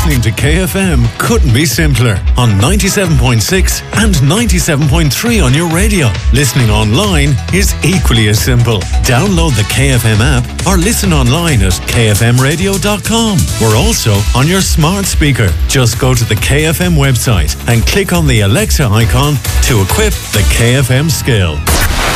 Listening to KFM couldn't be simpler. On 97.6 and 97.3 on your radio. Listening online is equally as simple. Download the KFM app or listen online at kfmradio.com. We're also on your smart speaker. Just go to the KFM website and click on the Alexa icon to equip the KFM skill.